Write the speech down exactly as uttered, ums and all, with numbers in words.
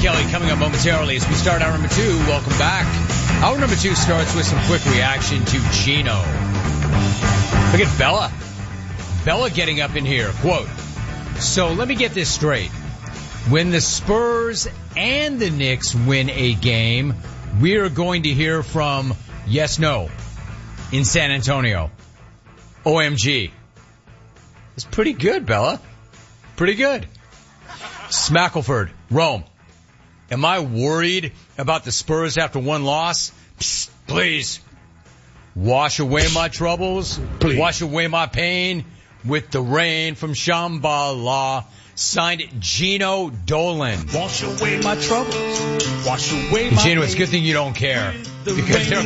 Kelly coming up momentarily as we start hour number two. Welcome back. Hour number two starts with some quick reaction to Gino. Look at Bella. Bella getting up in here. Quote, so let me get this straight. When the Spurs and the Knicks win a game, we are going to hear from yes, no in San Antonio. O M G. It's pretty good, Bella. Pretty good. Smackleford, Rome. Am I worried about the Spurs after one loss? Psst, please. Wash away my troubles. Please. Wash away my pain with the rain from Shambhala. Signed Gino Dolan. Wash away my troubles. Wash away my Gino, pain. it's a good thing you don't care. Because they're